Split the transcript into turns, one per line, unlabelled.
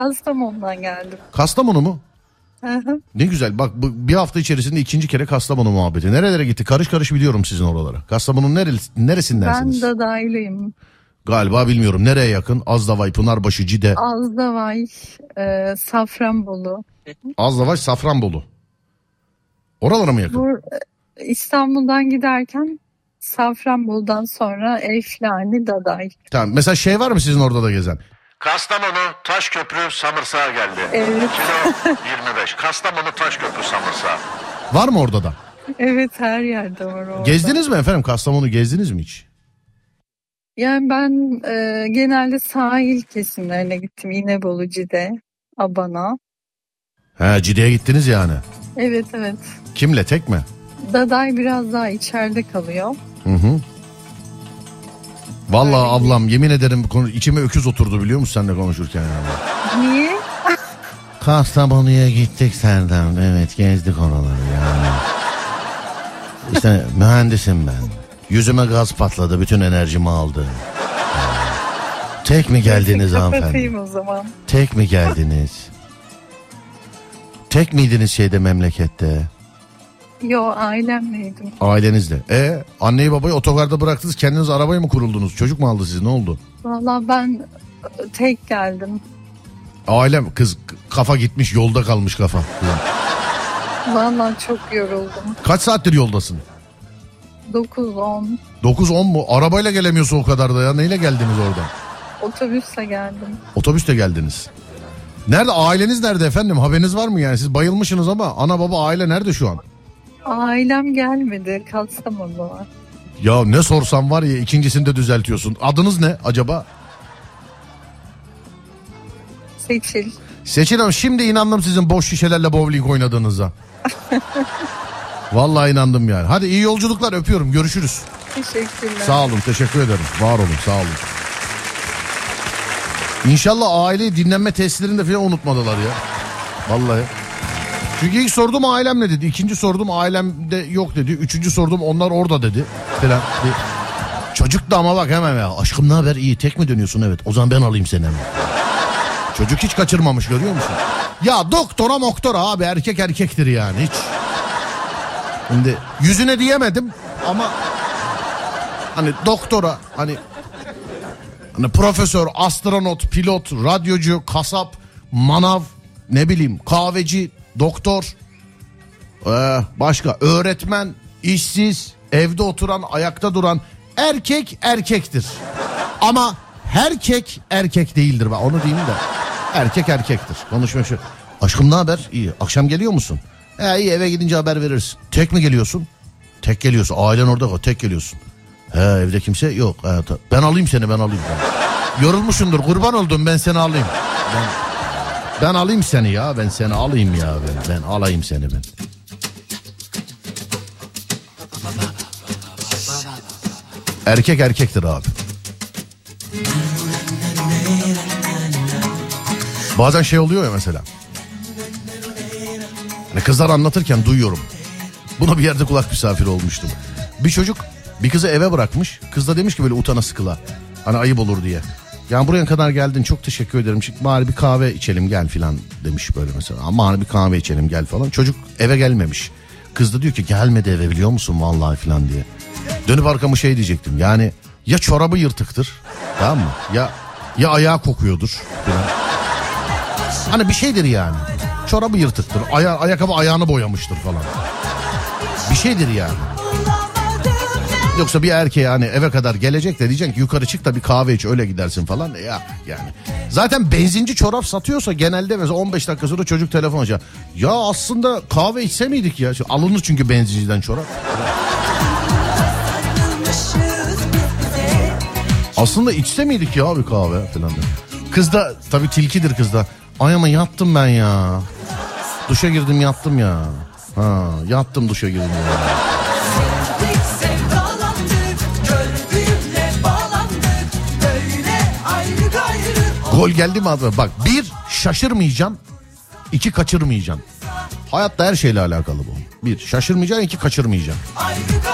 Kastamonu'dan geldim.
Kastamonu mu?
Hı hı.
Ne güzel. Bak bir hafta içerisinde 2. kere Kastamonu muhabbeti. Nerelere gitti? Karış karış biliyorum sizin oralara. Kastamonu'nun neresindensiniz?
Ben de dahiliyim.
Galiba bilmiyorum. Nereye yakın? Azdavay, Pınarbaşı, Cide.
Azdavay, Safranbolu.
Azdavay, Safranbolu. Oralara mı yakın?
İstanbul'dan giderken Safranbolu'dan sonra Eflani, Daday.
Tamam. Mesela şey var mı sizin orada da gezen? Kastamonu, Taşköprü, Samırsağı geldi.
Evet.
Kilo 25. Kastamonu, Taşköprü, Samırsağı. Var mı orada da?
Evet, her yerde var orada.
Gezdiniz mi efendim? Kastamonu gezdiniz mi hiç?
Yani ben genelde sahil kesimlerine gittim. İnebolu, Cide, Abana.
He, Cide'ye gittiniz yani.
Evet.
Kimle, tek mi?
Daday biraz daha içeride kalıyor.
Hı. Vallahi
Öyle
ablam yemin ederim içime öküz oturdu biliyor musun seninle konuşurken yani.
Niye?
Kastamonu'ya gittik Serdar. Evet, gezdik oraları yani. İşte mühendisim ben. Yüzüme gaz patladı, bütün enerjimi aldı. Tek mi geldiniz hanımefendi?
Kapatayım o zaman.
Tek mi geldiniz? Tek miydiniz memlekette?
Yo, ailemleydim.
Ailenizle. Anneyi babayı otogarda bıraktınız, kendiniz arabaya mı kuruldunuz? Çocuk mu aldı sizi, ne oldu?
Vallahi ben tek geldim.
Ailem, kız kafa gitmiş, yolda kalmış kafa.
Vallahi çok yoruldum.
Kaç saattir yoldasın?
9-10
9-10 mu? Arabayla gelemiyorsun o kadar da ya. Neyle geldiniz oradan?
otobüsle geldim.
Otobüste geldiniz. Nerede? Aileniz nerede efendim? Haberiniz var mı yani? Siz bayılmışsınız ama ana baba aile nerede şu an?
Ailem gelmedi. Kastamonu'da var.
Ya ne sorsam var ya, ikincisini de düzeltiyorsun. Adınız ne acaba?
Seçil.
Seçil Hanım, şimdi inandım sizin boş şişelerle bowling oynadığınıza. Vallahi inandım yani. Hadi iyi yolculuklar, öpüyorum, görüşürüz.
Teşekkürler.
Sağ olun, teşekkür ederim. Var olun, sağ olun. İnşallah aileyi dinlenme testlerinde falan unutmadılar ya. Vallahi. Çünkü ilk sordum ailem ne dedi. İkinci sordum ailemde yok dedi. Üçüncü sordum onlar orada dedi. Falan. Çocuk da ama bak hemen ya. Aşkım ne haber? İyi, tek mi dönüyorsun? Evet. O zaman ben alayım seni hemen. Çocuk hiç kaçırmamış, görüyor musun? Ya doktora abi, erkek erkektir yani hiç. Şimdi yüzüne diyemedim ama hani doktora, hani profesör, astronot, pilot, radyocu, kasap, manav, ne bileyim kahveci, doktor, başka öğretmen, işsiz, evde oturan, ayakta duran erkek erkektir. Ama herkek erkek değildir, ben onu diyeyim de. Erkek erkektir. Konuşma şu. Aşkım ne haber? İyi. Akşam geliyor musun? İyi, eve gidince haber verirsin. Tek mi geliyorsun? Tek geliyorsun. Ailen orada, tek geliyorsun. Evde kimse yok. Ben alayım seni, ben alayım. Yorulmuşsundur, kurban oldum, ben seni alayım. Ben alayım seni ya, ben seni alayım ya, ben alayım seni ben. Erkek erkektir abi. Bazen şey oluyor ya mesela. Hani kızlar anlatırken duyuyorum. Buna bir yerde kulak misafiri olmuştum. Bir çocuk bir kızı eve bırakmış. Kız da demiş ki böyle utana sıkıla. Hani ayıp olur diye. Yani buraya kadar geldin, çok teşekkür ederim. Çünkü bari bir kahve içelim gel filan demiş böyle mesela. Ama hani bir kahve içelim gel falan. Çocuk eve gelmemiş. Kız da diyor ki gelmedi eve biliyor musun vallahi filan diye. Dönüp arkamı şey diyecektim. Yani ya çorabı yırtıktır, tamam mı? Ya ayağı kokuyordur filan. Hani bir şeydir yani. Çorabı yırtıktır. Ayakkabı ayağını boyamıştır falan. Bir şeydir yani. Yoksa bir erkeğe hani eve kadar gelecek de diyeceksin ki yukarı çık da bir kahve iç öyle gidersin falan. Ya yani. Zaten benzinci çorap satıyorsa genelde mesela 15 dakika sonra çocuk telefon açar. Ya aslında kahve içse miydik ya? Alınır çünkü benzinciden çorap. Aslında içse miydik ya bir kahve falan. Kız da tabii tilkidir kız da. Ay ama yattım ben ya. Duşa girdim yattım ya. Yattım duşa girdim ya. Gol geldi mi adı? Bak, 1 şaşırmayacaksın, 2 kaçırmayacaksın. Hayatta her şeyle alakalı bu. 1 şaşırmayacaksın, 2 kaçırmayacaksın.